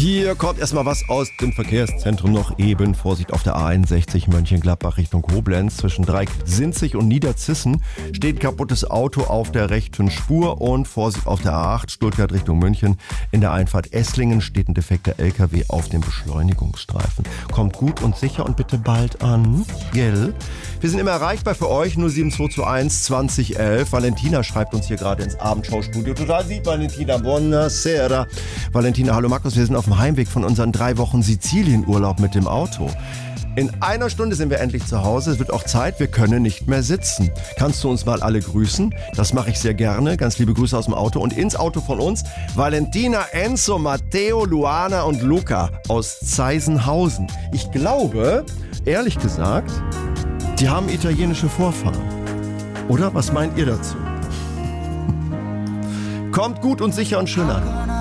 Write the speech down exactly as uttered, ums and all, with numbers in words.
Hier kommt erstmal was aus dem Verkehrszentrum noch eben. Vorsicht auf der A einundsechzig Mönchengladbach Richtung Koblenz. Zwischen Dreieck-Sinzig und Niederzissen steht ein kaputtes Auto auf der rechten Spur. Und Vorsicht auf der A acht Stuttgart Richtung München. In der Einfahrt Esslingen steht ein defekter L K W auf dem Beschleunigungsstreifen. Kommt gut und sicher und bitte bald an. Gell? Wir sind immer erreichbar für euch. null sieben zwei zwei eins zwanzig elf. Valentina schreibt uns hier gerade ins Abendschaustudio. Total lieb, Valentina. Buonasera. Valentina, hallo Markus. Wir sind auf dem Heimweg von unseren drei Wochen Sizilienurlaub mit dem Auto. In einer Stunde sind wir endlich zu Hause. Es wird auch Zeit, wir können nicht mehr sitzen. Kannst du uns mal alle grüßen? Das mache ich sehr gerne. Ganz liebe Grüße aus dem Auto. Und ins Auto von uns Valentina, Enzo, Matteo, Luana und Luca aus Zeisenhausen. Ich glaube, ehrlich gesagt, die haben italienische Vorfahren. Oder? Was meint ihr dazu? Kommt gut und sicher und schön an.